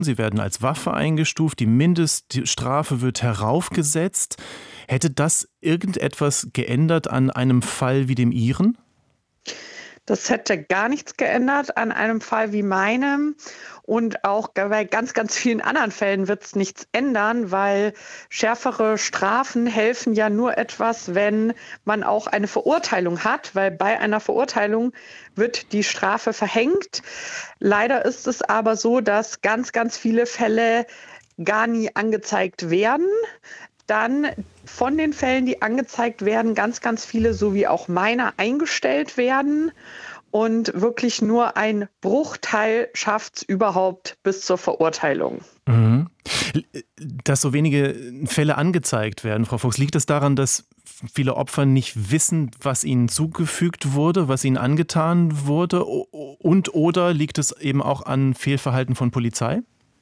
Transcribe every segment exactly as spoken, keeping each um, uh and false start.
Sie werden als Waffe eingestuft, die Mindeststrafe wird heraufgesetzt. Hätte das irgendetwas geändert an einem Fall wie dem Ihren? Das hätte gar nichts geändert an einem Fall wie meinem. Und auch bei ganz, ganz vielen anderen Fällen wird es nichts ändern, weil schärfere Strafen helfen ja nur etwas, wenn man auch eine Verurteilung hat, weil bei einer Verurteilung wird die Strafe verhängt. Leider ist es aber so, dass ganz, ganz viele Fälle gar nie angezeigt werden. Dann von den Fällen, die angezeigt werden, ganz, ganz viele, so wie auch meiner, eingestellt werden. Und wirklich nur ein Bruchteil schafft es überhaupt bis zur Verurteilung. Mhm. Dass so wenige Fälle angezeigt werden, Frau Fuchs, liegt es daran, dass viele Opfer nicht wissen, was ihnen zugefügt wurde, was ihnen angetan wurde? Und oder liegt es eben auch an Fehlverhalten von Polizei?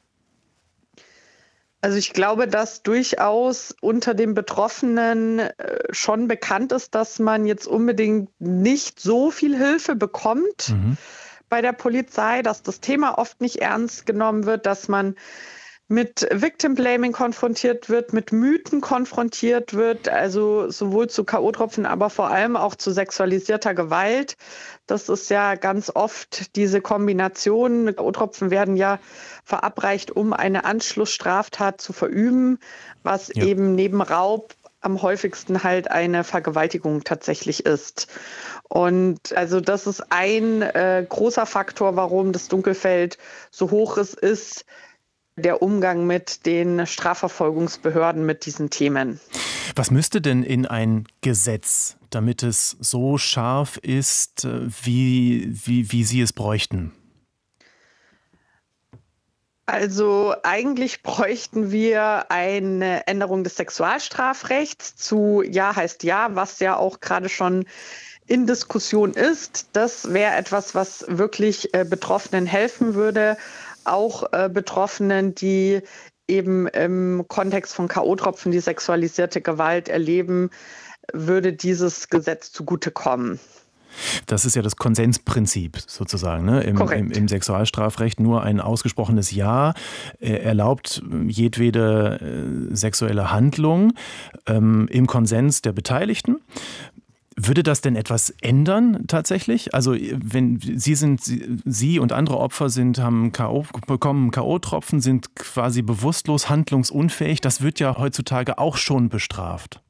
Also ich glaube, dass durchaus unter den Betroffenen äh, schon bekannt ist, dass man jetzt unbedingt nicht so viel Hilfe bekommt Mhm. bei der Polizei, dass das Thema oft nicht ernst genommen wird, dass man mit Victim Blaming konfrontiert wird, mit Mythen konfrontiert wird, also sowohl zu K O-Tropfen, aber vor allem auch zu sexualisierter Gewalt. Das ist ja ganz oft diese Kombination. K O-Tropfen werden ja verabreicht, um eine Anschlussstraftat zu verüben, was Ja. eben neben Raub am häufigsten halt eine Vergewaltigung tatsächlich ist. Und also das ist ein äh, großer Faktor, warum das Dunkelfeld so hoch ist, ist der Umgang mit den Strafverfolgungsbehörden mit diesen Themen. Was müsste denn in ein Gesetz, damit es so scharf ist, wie, wie, wie Sie es bräuchten? Also eigentlich bräuchten wir eine Änderung des Sexualstrafrechts zu Ja heißt Ja, was ja auch gerade schon in Diskussion ist. Das wäre etwas, was wirklich äh, Betroffenen helfen würde. Auch äh, Betroffenen, die eben im Kontext von K O-Tropfen die sexualisierte Gewalt erleben, würde dieses Gesetz zugutekommen. Das ist ja das Konsensprinzip sozusagen, ne? Im, im, Korrekt. im Sexualstrafrecht nur ein ausgesprochenes Ja äh, erlaubt jedwede äh, sexuelle Handlung ähm, im Konsens der Beteiligten. Würde das denn etwas ändern tatsächlich? Also wenn Sie sind, Sie und andere Opfer sind, haben K O bekommen K O-Tropfen, sind quasi bewusstlos, handlungsunfähig. Das wird ja heutzutage auch schon bestraft.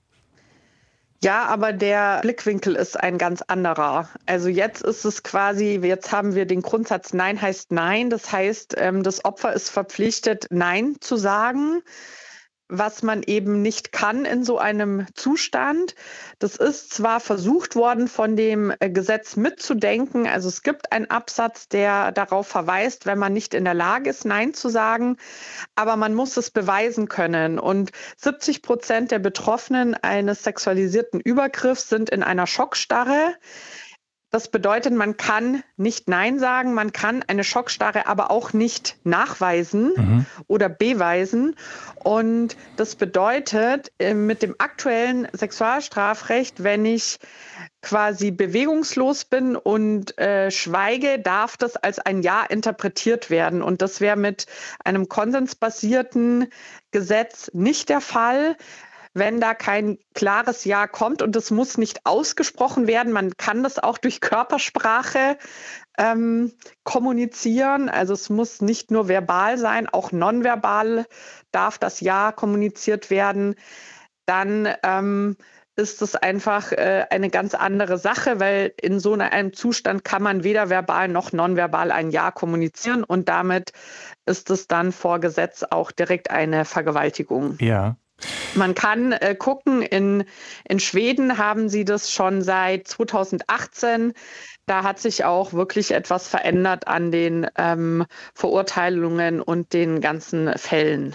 Ja, aber der Blickwinkel ist ein ganz anderer. Also jetzt ist es quasi, jetzt haben wir den Grundsatz Nein heißt Nein. Das heißt, ähm, das Opfer ist verpflichtet, Nein zu sagen, was man eben nicht kann in so einem Zustand. Das ist zwar versucht worden, von dem Gesetz mitzudenken. Also es gibt einen Absatz, der darauf verweist, wenn man nicht in der Lage ist, Nein zu sagen, aber man muss es beweisen können. Und siebzig Prozent der Betroffenen eines sexualisierten Übergriffs sind in einer Schockstarre. Das bedeutet, man kann nicht Nein sagen, man kann eine Schockstarre aber auch nicht nachweisen Mhm. oder beweisen. Und das bedeutet, mit dem aktuellen Sexualstrafrecht, wenn ich quasi bewegungslos bin und äh, schweige, darf das als ein Ja interpretiert werden. Und das wäre mit einem konsensbasierten Gesetz nicht der Fall. Wenn da kein klares Ja kommt und es muss nicht ausgesprochen werden, man kann das auch durch Körpersprache ähm, kommunizieren. Also es muss nicht nur verbal sein, auch nonverbal darf das Ja kommuniziert werden. Dann ähm, ist es einfach äh, eine ganz andere Sache, weil in so einem Zustand kann man weder verbal noch nonverbal ein Ja kommunizieren und damit ist es dann vor Gesetz auch direkt eine Vergewaltigung. Ja. Man kann äh, gucken, in, in Schweden haben sie das schon seit zweitausendachtzehn. Da hat sich auch wirklich etwas verändert an den ähm, Verurteilungen und den ganzen Fällen.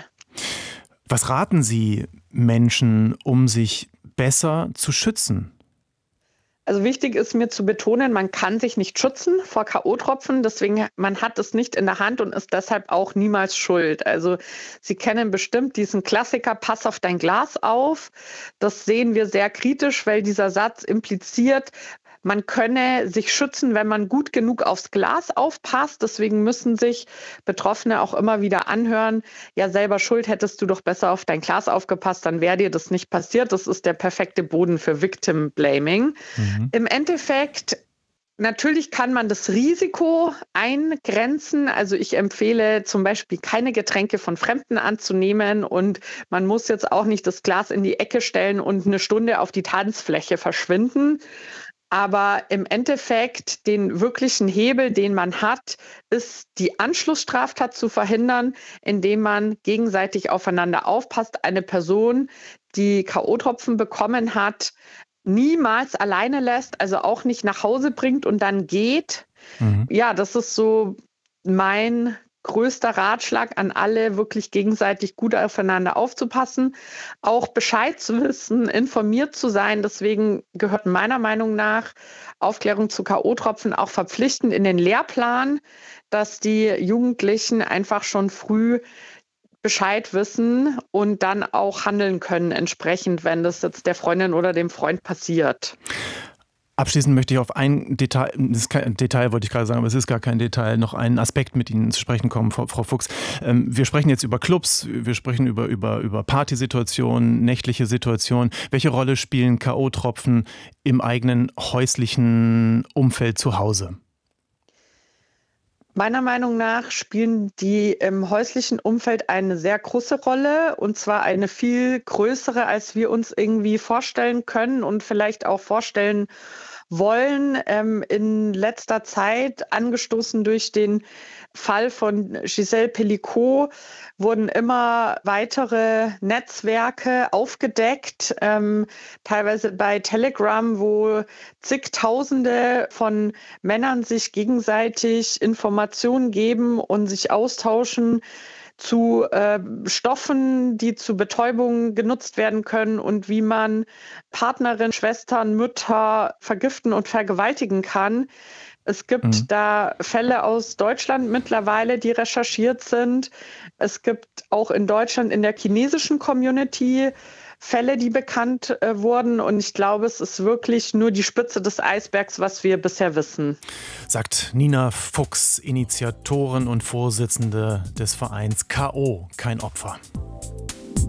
Was raten Sie Menschen, um sich besser zu schützen? Also wichtig ist mir zu betonen, man kann sich nicht schützen vor K O-Tropfen, deswegen man hat es nicht in der Hand und ist deshalb auch niemals schuld. Also Sie kennen bestimmt diesen Klassiker, pass auf dein Glas auf. Das sehen wir sehr kritisch, weil dieser Satz impliziert, man könne sich schützen, wenn man gut genug aufs Glas aufpasst. Deswegen müssen sich Betroffene auch immer wieder anhören, ja, selber schuld, hättest du doch besser auf dein Glas aufgepasst, dann wäre dir das nicht passiert. Das ist der perfekte Boden für Victim Blaming. Mhm. Im Endeffekt, natürlich kann man das Risiko eingrenzen. Also ich empfehle zum Beispiel keine Getränke von Fremden anzunehmen und man muss jetzt auch nicht das Glas in die Ecke stellen und eine Stunde auf die Tanzfläche verschwinden. Aber im Endeffekt den wirklichen Hebel, den man hat, ist die Anschlussstraftat zu verhindern, indem man gegenseitig aufeinander aufpasst. Eine Person, die K O-Tropfen bekommen hat, niemals alleine lässt, also auch nicht nach Hause bringt und dann geht. Mhm. Ja, das ist so mein größter Ratschlag an alle, wirklich gegenseitig gut aufeinander aufzupassen, auch Bescheid zu wissen, informiert zu sein. Deswegen gehört meiner Meinung nach Aufklärung zu K O-Tropfen auch verpflichtend in den Lehrplan, dass die Jugendlichen einfach schon früh Bescheid wissen und dann auch handeln können entsprechend, wenn das jetzt der Freundin oder dem Freund passiert. Abschließend möchte ich auf ein Detail, das ist kein Detail, wollte ich gerade sagen, aber es ist gar kein Detail, noch einen Aspekt mit Ihnen zu sprechen kommen, Frau, Frau Fuchs. Wir sprechen jetzt über Clubs, wir sprechen über, über, über Partysituationen, nächtliche Situationen. Welche Rolle spielen K O-Tropfen im eigenen häuslichen Umfeld zu Hause? Meiner Meinung nach spielen die im häuslichen Umfeld eine sehr große Rolle und zwar eine viel größere, als wir uns irgendwie vorstellen können und vielleicht auch vorstellen wollen. Ähm, in letzter Zeit, angestoßen durch den Fall von Gisèle Pelicot, wurden immer weitere Netzwerke aufgedeckt, ähm, teilweise bei Telegram, wo zigtausende von Männern sich gegenseitig Informationen geben und sich austauschen zu äh, Stoffen, die zu Betäubung genutzt werden können und wie man Partnerin, Schwestern, Mütter vergiften und vergewaltigen kann. Es gibt mhm. da Fälle aus Deutschland mittlerweile, die recherchiert sind. Es gibt auch in Deutschland in der chinesischen Community Fälle, die bekannt äh, wurden. Und ich glaube, es ist wirklich nur die Spitze des Eisbergs, was wir bisher wissen. Sagt Nina Fuchs, Initiatorin und Vorsitzende des Vereins K O, kein Opfer.